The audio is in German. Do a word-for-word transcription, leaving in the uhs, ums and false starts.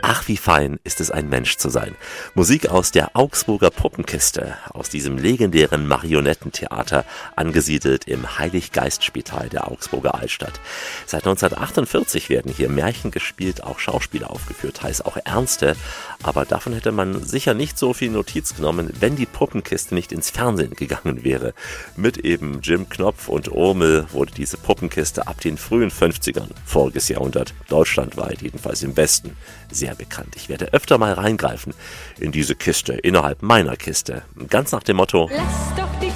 Ach, wie fein ist es, ein Mensch zu sein. Musik aus der Augsburger Puppenkiste, aus diesem legendären Marionettentheater, angesiedelt im Heilig-Geist-Spital der Augsburger Altstadt. Seit neunzehnhundertachtundvierzig werden hier Märchen gespielt, auch Schauspieler aufgeführt, heißt auch ernste. Aber davon hätte man sicher nicht so viel Notiz genommen, wenn die Puppenkiste nicht ins Fernsehen gegangen wäre. Mit eben Jim Knopf und Urmel wurde diese Puppenkiste ab den frühen fünfzigern, voriges Jahrhundert, deutschlandweit, jedenfalls im Westen, sehr bekannt. Ich werde öfter mal reingreifen in diese Kiste, innerhalb meiner Kiste. Ganz nach dem Motto: Lass doch die